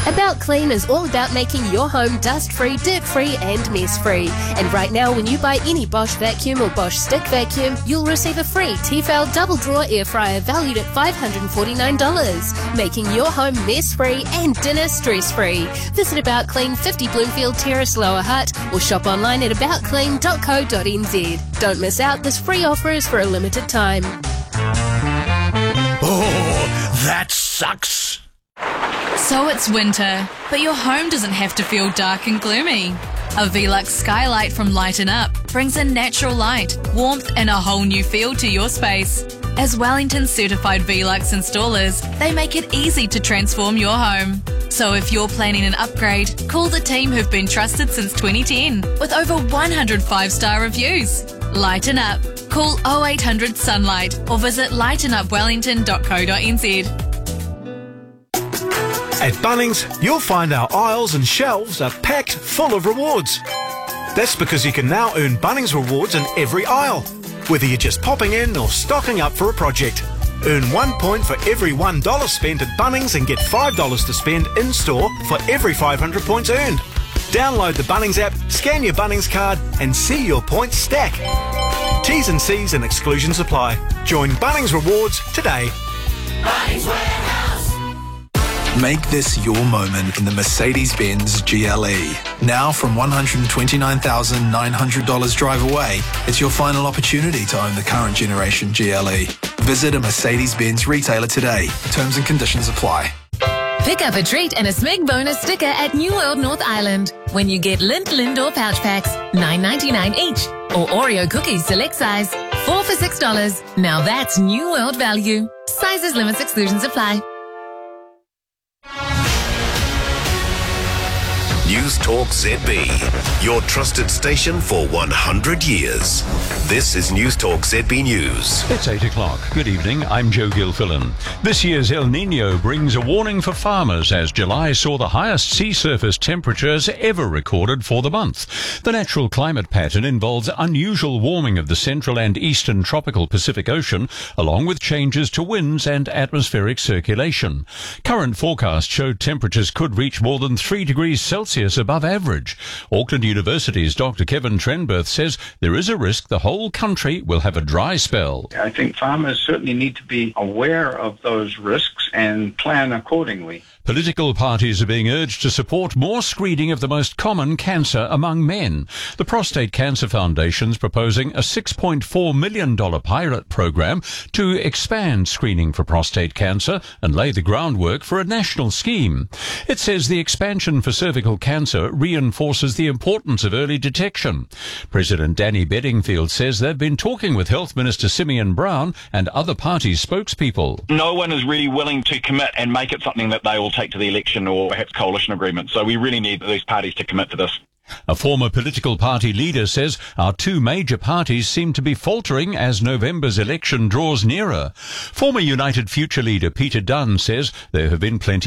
About Clean is all about making your home dust-free, dirt-free and mess-free. And right now, when you buy any Bosch vacuum or Bosch stick vacuum, you'll receive a free Tefal double drawer air fryer valued at $549, making your home mess-free and dinner stress-free. Visit About Clean, 50 Bloomfield Terrace, Lower Hutt, or shop online at aboutclean.co.nz. Don't miss out, this free offer is for a limited time. Oh, that sucks. So it's winter, but your home doesn't have to feel dark and gloomy. A Velux skylight from Lighten Up brings a natural light, warmth and a whole new feel to your space. As Wellington certified Velux installers, they make it easy to transform your home. So if you're planning an upgrade, call the team who've been trusted since 2010 with over 100 5-star reviews. Lighten Up. Call 0800 Sunlight or visit lightenupwellington.co.nz. At Bunnings, you'll find our aisles and shelves are packed full of rewards. That's because you can now earn Bunnings rewards in every aisle, whether you're just popping in or stocking up for a project. Earn 1 point for every $1 spent at Bunnings and get $5 to spend in-store for every 500 points earned. Download the Bunnings app, scan your Bunnings card and see your points stack. T's and C's and exclusions apply. Join Bunnings Rewards today. Bunnings Warehouse. Make this your moment in the Mercedes-Benz GLE. Now from $129,900 drive away, it's your final opportunity to own the current generation GLE. Visit a Mercedes-Benz retailer today. Terms and conditions apply. Pick up a treat and a Smeg bonus sticker at New World North Island when you get Lindt Lindor pouch packs, $9.99 each, or Oreo cookies select size, 4 for $6. Now that's New World value. Sizes, limits, exclusions apply. News Talk ZB, your trusted station for 100 years. This is News Talk ZB News. It's 8 o'clock. Good evening, I'm Joe Gilfillan. This year's El Niño brings a warning for farmers as July saw the highest sea surface temperatures ever recorded for the month. The natural climate pattern involves unusual warming of the central and eastern tropical Pacific Ocean, along with changes to winds and atmospheric circulation. Current forecasts showed temperatures could reach more than 3 degrees Celsius above average. Auckland University's Dr. Kevin Trenberth says there is a risk the whole country will have a dry spell. I think farmers certainly need to be aware of those risks and plan accordingly. Political parties are being urged to support more screening of the most common cancer among men. The Prostate Cancer Foundation's proposing a $6.4 million pilot program to expand screening for prostate cancer and lay the groundwork for a national scheme. It says the expansion for cervical cancer reinforces the importance of early detection. President Danny Bedingfield says they've been talking with Health Minister Simeon Brown and other party spokespeople. No one is really willing to commit and make it something that they will take to the election or perhaps coalition agreement. So we really need these parties to commit to this. A former political party leader says our two major parties seem to be faltering as November's election draws nearer. Former United Future leader Peter Dunn says there have been plenty